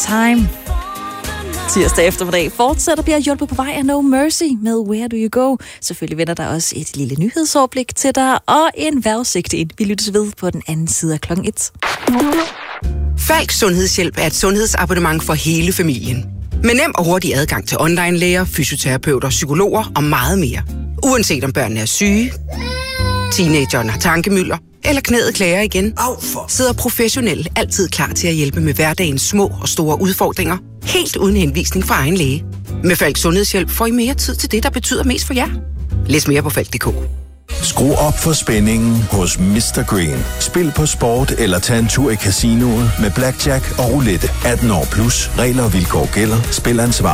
Time. Tirsdag eftermiddag fortsætter bliver hjulpet på vej af No Mercy med Where Do You Go. Selvfølgelig vender der også et lille nyhedsoverblik til dig, og en vejrudsigt ind. Vi lyttes ved på den anden side af klokken 1. Falk Sundhedshjælp er et sundhedsabonnement for hele familien. Med nem og hurtig adgang til online-læger, fysioterapeuter, psykologer og meget mere. Uanset om børnene er syge, teenageren har tankemylder, eller knæet klager igen, sidder professionelle altid klar til at hjælpe med hverdagens små og store udfordringer, helt uden henvisning fra egen læge. Med Falk Sundhedshjælp får I mere tid til det, der betyder mest for jer. Læs mere på falk.dk. Skru op for spændingen hos Mr. Green. Spil på sport eller tag en tur i casinoet med blackjack og roulette. 18 år plus. Regler og vilkår gælder. Spil ansvarligt.